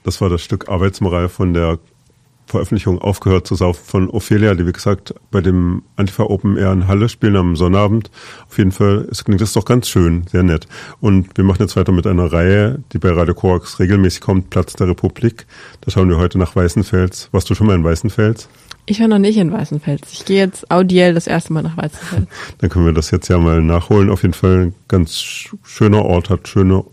Das war das Stück Arbeitsmoral von der Veröffentlichung Aufgehört zu saufen von Ophelia, die wie gesagt bei dem Antifa Open Air in Halle spielen am Sonnabend. Auf jeden Fall klingt das doch ganz schön, sehr nett. Und wir machen jetzt weiter mit einer Reihe, die bei Radio Korax regelmäßig kommt, Platz der Republik. Da schauen wir heute nach Weißenfels. Warst du schon mal in Weißenfels? Ich war noch nicht in Weißenfels. Ich gehe jetzt audiell das erste Mal nach Weißenfels. Dann können wir das jetzt ja mal nachholen. Auf jeden Fall ein ganz schöner Ort, hat schöne